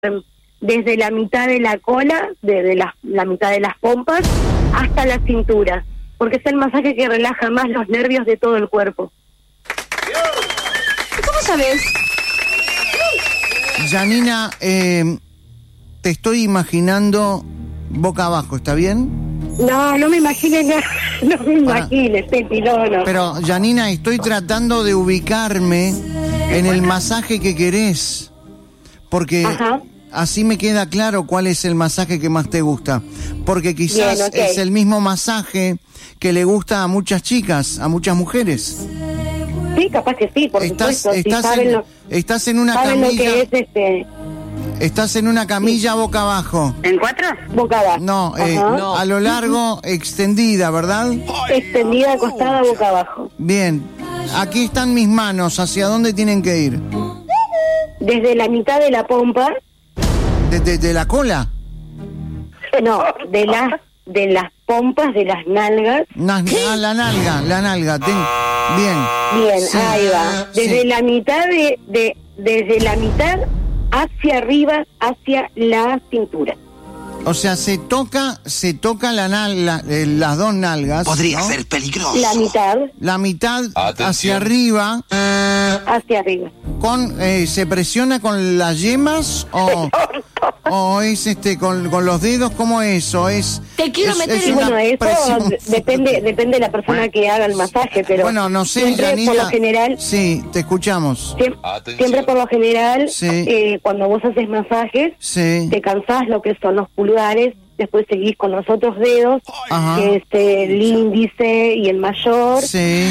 desde la mitad de la cola, desde la mitad de las pompas, hasta la cintura, porque es el masaje que relaja más los nervios de todo el cuerpo. ¿Cómo sabes? Janina, te estoy imaginando boca abajo, ¿está bien? No me imagines nada, no me imagines, Pepi, no. Pero, Janina, estoy tratando de ubicarme en el masaje que querés, porque así me queda claro cuál es el masaje que más te gusta, porque quizás bien, okay, es el mismo masaje que le gusta a muchas chicas, a muchas mujeres. Sí, capaz que sí, por supuesto. Estás en una ¿saben camilla. lo que es Estás en una camilla boca abajo. ¿En cuatro? Boca abajo. No, a lo largo, extendida, ¿verdad? Extendida, acostada, boca abajo. Bien, aquí están mis manos. ¿Hacia dónde tienen que ir? Desde la mitad de la pompa. ¿De la cola? No, de las pompas de las nalgas. La nalga. Bien. Bien, sí, ahí va. Desde la mitad desde la mitad hacia arriba, hacia la cintura. O sea, se toca las dos nalgas. Podría, ¿no?, ser peligroso. La mitad hacia arriba. Hacia arriba. ¿Se presiona con las yemas o es con los dedos? ¿Cómo es? ¿O es? Te quiero meter eso depende de la persona que haga el masaje, pero bueno, no sé, siempre, Janina, por lo general. Sí, te escuchamos. Siempre por lo general, sí, cuando vos haces masajes, sí, te cansás lo que son los pulgares, después seguís con los otros dedos, que es el índice y el mayor, sí,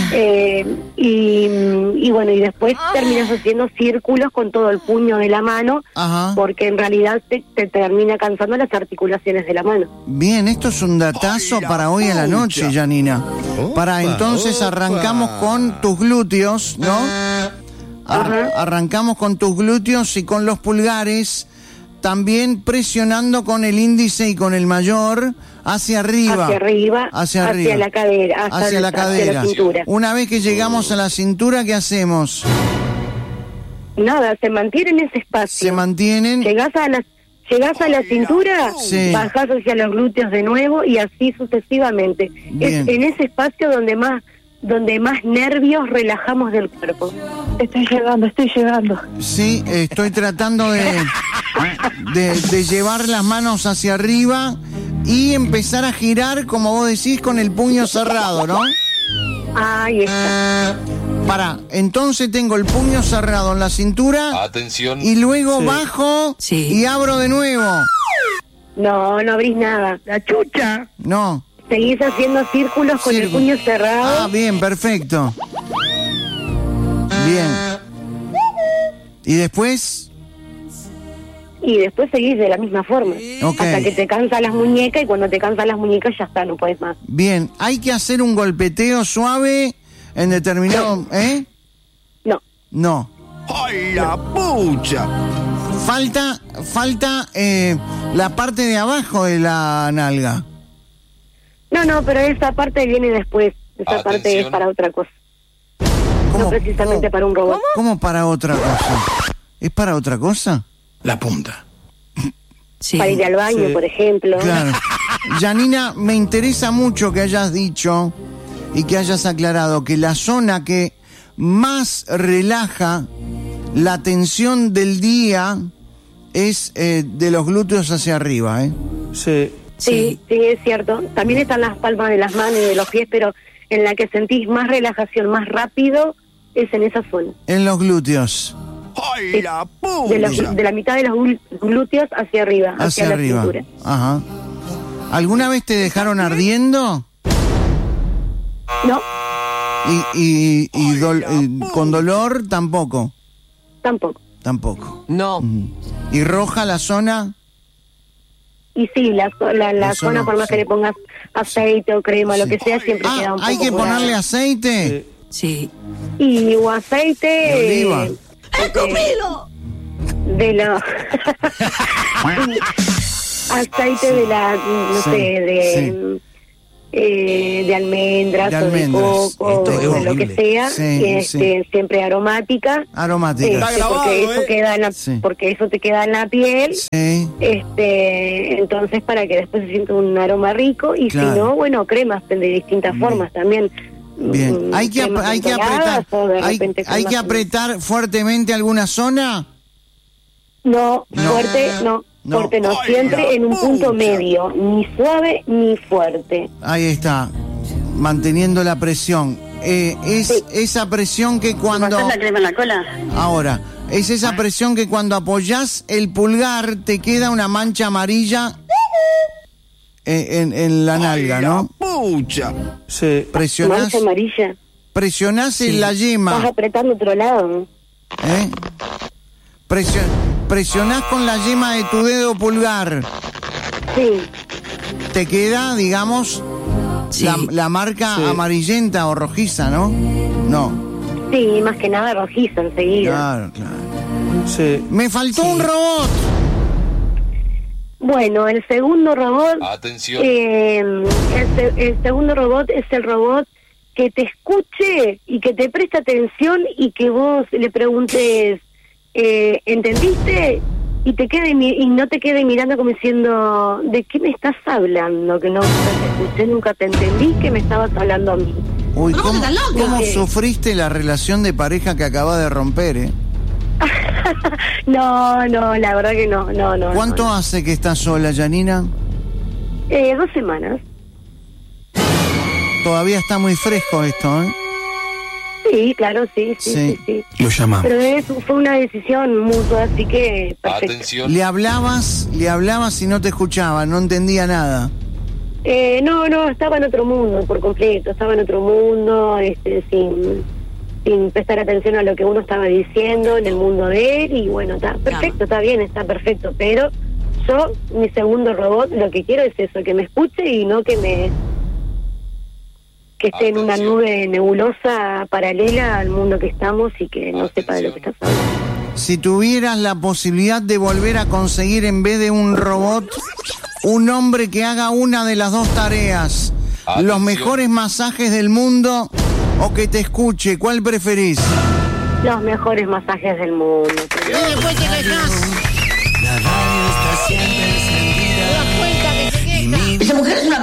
y bueno, y después terminas haciendo círculos con todo el puño de la mano, porque en realidad te termina cansando las articulaciones de la mano. Bien, esto es un datazo para hoy a la noche, Janina. Entonces arrancamos con tus glúteos, ¿no? Arrancamos con tus glúteos y con los pulgares, también presionando con el índice y con el mayor hacia arriba. Hacia la cadera. Hacia la cadera. La cintura. Una vez que llegamos a la cintura, ¿qué hacemos? Nada, se mantienen en ese espacio. Se mantienen. Llegás a la cintura, sí, bajás hacia los glúteos de nuevo y así sucesivamente. Bien. Es en ese espacio donde más nervios relajamos del cuerpo. Estoy llegando. Sí, estoy tratando de llevar las manos hacia arriba y empezar a girar, como vos decís, con el puño cerrado, ¿no? Ahí está. Entonces tengo el puño cerrado en la cintura. Atención. Y luego bajo y abro de nuevo. No abrís nada. La chucha. No. Seguís haciendo círculos con el puño cerrado. Bien, perfecto. Bien. ¿Y después? Y después seguís de la misma forma. Hasta que te cansan las muñecas, y cuando te cansan las muñecas ya está, no puedes más. Bien, ¿hay que hacer un golpeteo suave en determinado... No. ¡Ay, la pucha! Falta la parte de abajo de la nalga. No, pero esa parte viene después. Esa parte es para otra cosa. No precisamente para un robot. ¿Cómo para otra cosa? ¿Es para otra cosa? La punta. Sí. Para ir al baño, por ejemplo. Claro. Janina, me interesa mucho que hayas dicho y que hayas aclarado que la zona que más relaja la tensión del día es de los glúteos hacia arriba, ¿eh? Sí, es cierto. También están las palmas de las manos y de los pies, pero en la que sentís más relajación, más rápido, es en esa zona. En los glúteos. ¡Ay, la pucha! De la mitad de los glúteos hacia arriba, hacia la cintura. Ajá. ¿Alguna vez te dejaron ardiendo? No. ¿Y con dolor tampoco? Tampoco. No. ¿Y roja la zona? Y sí, la zona, por más que le pongas aceite o crema, lo que sea, siempre queda un poco. ¿Hay que ponerle aceite? Sí. Y o aceite... ¿De oliva? ¡Escupilo! De la... aceite de la... no sé, de almendras, De o de almendras. coco, Esto es o de lo que horrible. sea, Sí, siempre aromática. Aromática. Está grabado, porque eso queda en la, Sí. porque eso te queda en la piel. Sí. Entonces para que después se sienta un aroma rico, y Claro. si no, bueno, cremas de distintas formas también. Bien. Hay que Cremas apretar, mentoladas, o de repente hay que cremas- apretar fuertemente alguna zona. No, No. fuerte no, No. fuerte no, Ay, siempre la en un punto pucha. medio, ni suave ni fuerte. Ahí está, manteniendo la presión. Es Sí. esa presión que cuando... ¿Pasás la crema en la cola? Ahora, es esa presión que cuando apoyás el pulgar te queda una mancha amarilla en la nalga, Ay, ¿no? la pucha. Sí. Presionás, Mancha amarilla, presionás en la vas yema, apretando otro lado. ¿eh? Presionás con la yema de tu dedo pulgar. Sí, Te queda, digamos, Sí. la marca Sí. amarillenta o rojiza, ¿no? No. sí, más que nada rojiza enseguida. Claro, claro. Sí. Me faltó un robot. Bueno, el segundo robot, Atención. el segundo robot es el robot que te escuche y que te preste atención y que vos le preguntes, ¿entendiste? Y te quede y no te quede mirando como diciendo, ¿de qué me estás hablando? Que no te escuché, nunca te entendí, que me estabas hablando a mí. Uy, ¿cómo Sí. sufriste la relación de pareja que acabas de romper, eh? No, la verdad que no. ¿Cuánto no. hace que estás sola, Janina? 2 semanas. Todavía está muy fresco esto, ¿eh? Sí, claro, sí. Sí. Lo llamamos. Pero fue una decisión mutua, así que perfecto. Atención. Le hablabas y no te escuchaba, no entendía nada. No, estaba en otro mundo por completo, estaba en otro mundo, sin prestar atención a lo que uno estaba diciendo en el mundo de él, y bueno, está perfecto, está bien, está perfecto, pero yo, mi segundo robot, lo que quiero es eso, que me escuche y no que esté en una Atención. nube nebulosa paralela al mundo que estamos y que no sepa de lo que estás hablando. Si tuvieras la posibilidad de volver a conseguir en vez de un robot, un hombre que haga una de las dos tareas, Atención. los mejores masajes del mundo o que te escuche, ¿cuál preferís? Los mejores masajes del mundo. Y después te quejas. La radio está siempre encendida. ¿Te das cuenta que se queja? Esa mujer es una